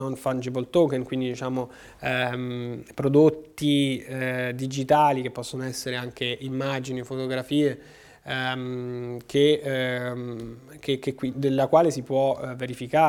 non fungible token, quindi diciamo prodotti digitali che possono essere anche immagini, fotografie, della quale si può verificare